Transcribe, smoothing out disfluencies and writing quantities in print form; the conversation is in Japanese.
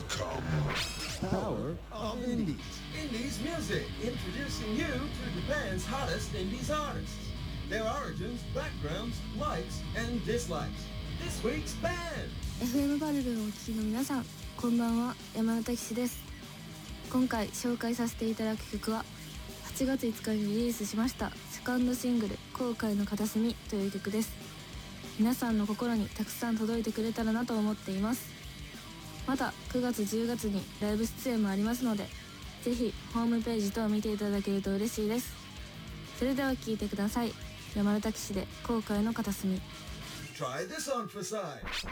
Power of Indies. Indies music, introducing you to Japan's hottest Indies artists. Their origins, backgrounds, likes, and dislikes. This week's band. FM バルルをお聴きの皆さん、こんばんは。山田騎士です。今回紹介させていただく曲は8月5日にリリースしましたセカンドシングル後悔の片隅という曲です。皆さんの心にたくさん届いてくれたらなと思っています。また9月10月にライブ出演もありますので、ぜひホームページ等を見ていただけると嬉しいです。それでは聴いてください。山田騎士で後悔の片隅。 Try this on for size.